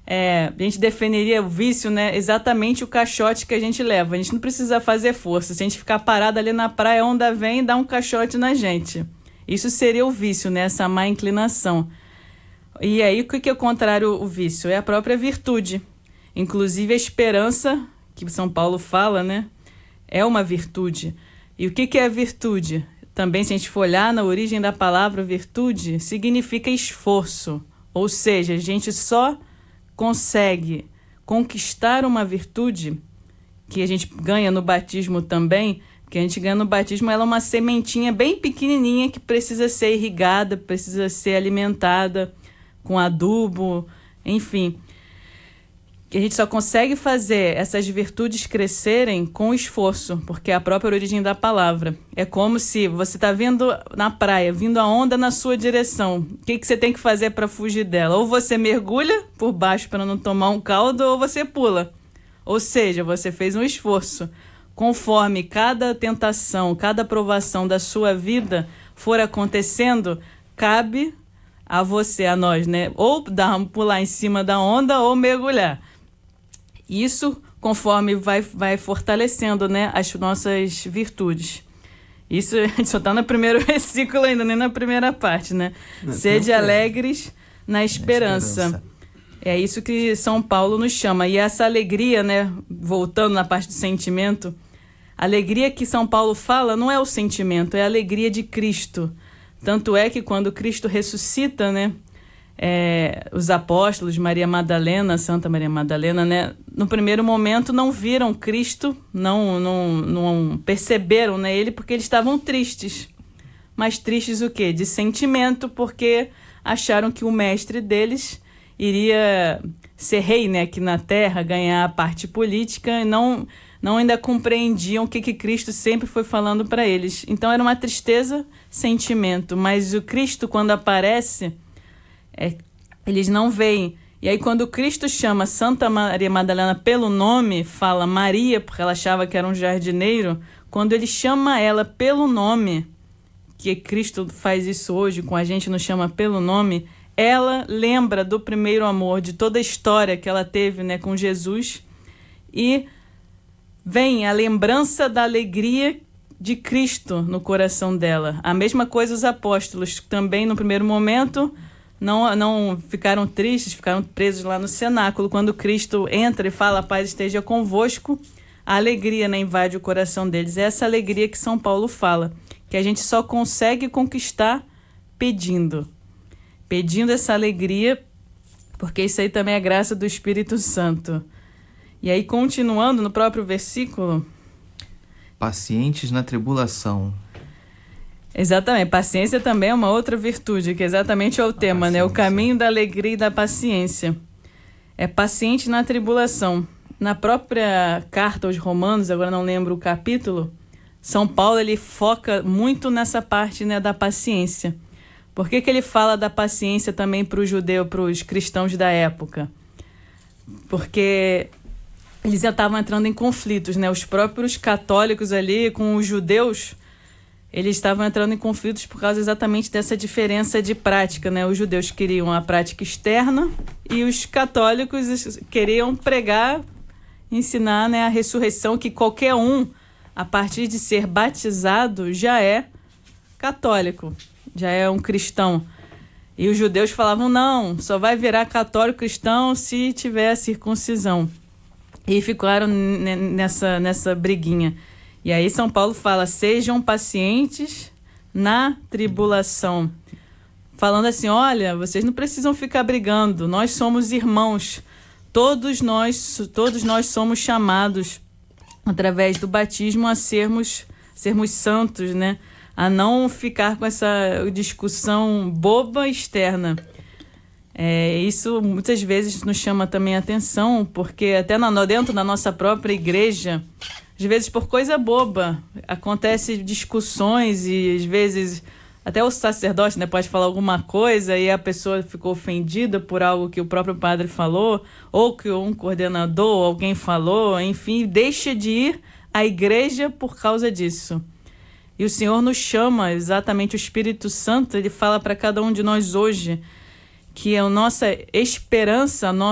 a gente definiria o vício, né? Exatamente o caixote que a gente leva. A gente não precisa fazer força. Se a gente ficar parado ali na praia, a onda vem e dá um caixote na gente. Isso seria o vício, né? Essa má inclinação. E aí, o que é o contrário o vício? É a própria virtude. Inclusive, a esperança, que São Paulo fala, né? É uma virtude. E o que é a virtude? Também, se a gente for olhar na origem da palavra virtude, significa esforço. Ou seja, a gente só consegue conquistar uma virtude que a gente ganha no batismo também, que a gente ganha no batismo, ela é uma sementinha bem pequenininha que precisa ser irrigada, precisa ser alimentada com adubo, enfim. Que a gente só consegue fazer essas virtudes crescerem com esforço, porque é a própria origem da palavra. É como se você está vindo na praia, vindo a onda na sua direção. O que você tem que fazer para fugir dela? Ou você mergulha por baixo para não tomar um caldo, ou você pula. Ou seja, você fez um esforço. Conforme cada tentação, cada provação da sua vida for acontecendo, cabe a você, a nós, né? Ou pular em cima da onda ou mergulhar. Isso conforme vai fortalecendo, né, as nossas virtudes. Isso a gente só está no primeiro versículo ainda, nem na primeira parte, né? Sede alegres na esperança. É isso que São Paulo nos chama. E essa alegria, né, voltando na parte do sentimento, a alegria que São Paulo fala não é o sentimento, é a alegria de Cristo. Tanto é que quando Cristo ressuscita, né, os apóstolos, Maria Madalena, Santa Maria Madalena, né, no primeiro momento não viram Cristo, não perceberam, né, ele, porque eles estavam tristes. Mas tristes o quê? De sentimento, porque acharam que o mestre deles iria ser rei, né, aqui na Terra, ganhar a parte política, e não ainda compreendiam o que Cristo sempre foi falando para eles. Então era uma tristeza, sentimento, mas o Cristo, quando aparece, eles não veem. E aí quando Cristo chama Santa Maria Madalena pelo nome, fala Maria, porque ela achava que era um jardineiro, quando ele chama ela pelo nome, que Cristo faz isso hoje com a gente, nos chama pelo nome, ela lembra do primeiro amor, de toda a história que ela teve, né, com Jesus, e vem a lembrança da alegria de Cristo no coração dela. A mesma coisa os apóstolos, também no primeiro momento não ficaram tristes, ficaram presos lá no cenáculo. Quando Cristo entra e fala, a paz esteja convosco, a alegria, né, invade o coração deles. É essa alegria que São Paulo fala, que a gente só consegue conquistar pedindo essa alegria, porque isso aí também é graça do Espírito Santo. E aí, continuando no próprio versículo... Pacientes na tribulação. Exatamente. Paciência também é uma outra virtude, que exatamente é o tema, né? O caminho da alegria e da paciência. É paciente na tribulação. Na própria carta aos Romanos, agora não lembro o capítulo, São Paulo ele foca muito nessa parte, né, da paciência. Por que ele fala da paciência também para o judeu, para os cristãos da época? Porque eles já estavam entrando em conflitos, né? Os próprios católicos ali com os judeus, eles estavam entrando em conflitos por causa exatamente dessa diferença de prática, né? Os judeus queriam a prática externa e os católicos queriam pregar, ensinar, né, a ressurreição, que qualquer um, a partir de ser batizado, já é católico, já é um cristão. E os judeus falavam, não, só vai virar católico cristão se tiver a circuncisão. E ficaram nessa briguinha. E aí São Paulo fala, sejam pacientes na tribulação. Falando assim, olha, vocês não precisam ficar brigando, nós somos irmãos. Todos nós somos chamados, através do batismo, a sermos santos, né? A não ficar com essa discussão boba externa. Isso muitas vezes nos chama também a atenção, porque até dentro da nossa própria igreja, às vezes por coisa boba, acontece discussões e às vezes até o sacerdote, né, pode falar alguma coisa e a pessoa ficou ofendida por algo que o próprio padre falou, ou que um coordenador, alguém falou, enfim, deixa de ir à igreja por causa disso. E o Senhor nos chama, exatamente o Espírito Santo, ele fala para cada um de nós hoje que a nossa esperança,